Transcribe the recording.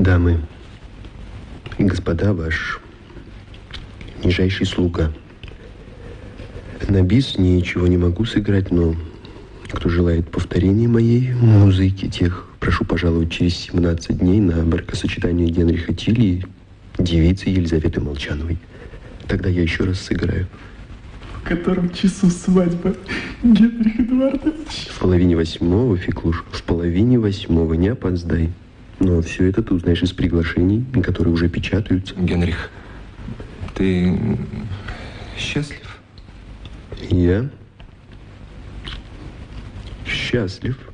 Дамы и господа, ваш нижайший слуга. На бис ничего не могу сыграть, но кто желает повторения моей музыки, тех прошу пожаловать через 17 дней на бракосочетание Генриха Тилли и девицы Елизаветы Молчановой. Тогда я еще раз сыграю. В котором часу свадьба, Генрих Эдуардович? В 7:30, Феклуш, в 7:30, не опоздай. Но все это ты узнаешь из приглашений, которые уже печатаются. Генрих, ты счастлив? Я счастлив.